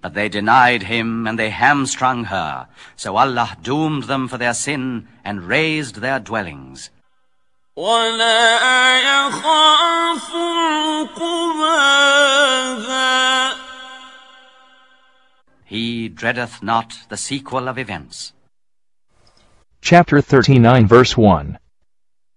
But they denied him, and they hamstrung her. So Allah doomed them for their sin and razed their dwellings. وَلَا يَخَافُ عُقْبَاهَا. He dreadeth not the sequel of events. Chapter 39 verse 1.